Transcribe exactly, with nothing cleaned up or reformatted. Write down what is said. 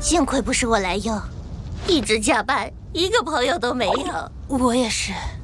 幸亏不是我来用，一直加班，一个朋友都没有。 我也是。